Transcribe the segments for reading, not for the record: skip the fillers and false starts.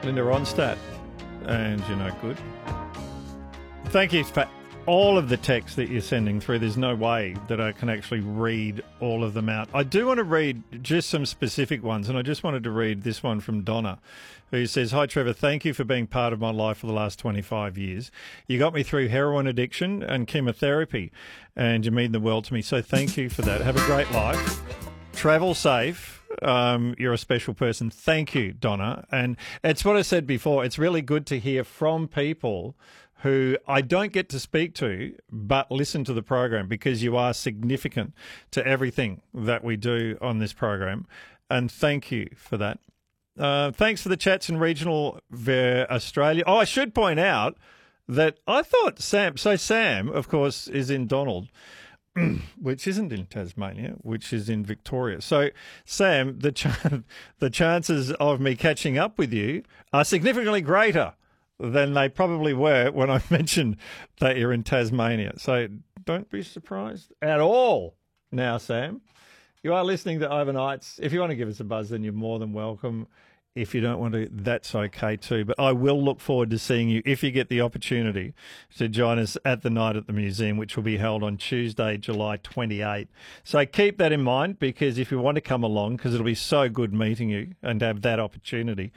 Linda Ronstadt, and you're no good. Thank you for all of the texts that you're sending through. There's no way that I can actually read all of them out. I do want to read just some specific ones, and I just wanted to read this one from Donna, who says, "Hi, Trevor. Thank you for being part of my life for the last 25 years. You got me through heroin addiction and chemotherapy, and you mean the world to me. So thank you for that. Have a great life. Travel safe. You're a special person." Thank you, Donna. And it's what I said before. It's really good to hear from people who I don't get to speak to, but listen to the program, because you are significant to everything that we do on this program. And thank you for that. Thanks for the chats in regional Australia. Oh, I should point out that I thought Sam, of course, is in Donald, which isn't in Tasmania, which is in Victoria. So, Sam, the chances of me catching up with you are significantly greater than they probably were when I mentioned that you're in Tasmania. So don't be surprised at all now, Sam. You are listening to Overnights. If you want to give us a buzz, then you're more than welcome. If you don't want to, that's okay too. But I will look forward to seeing you if you get the opportunity to join us at the Night at the Museum, which will be held on Tuesday, July 28. So keep that in mind, because if you want to come along, because it'll be so good meeting you and have that opportunity,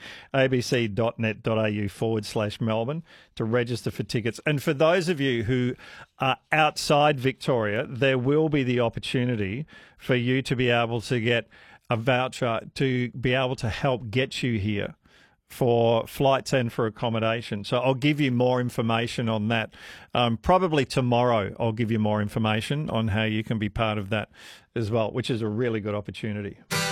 abc.net.au/Melbourne to register for tickets. And for those of you who are outside Victoria, there will be the opportunity for you to be able to get a voucher to be able to help get you here for flights and for accommodation. So I'll give you more information on that. Probably tomorrow I'll give you more information on how you can be part of that as well, which is a really good opportunity.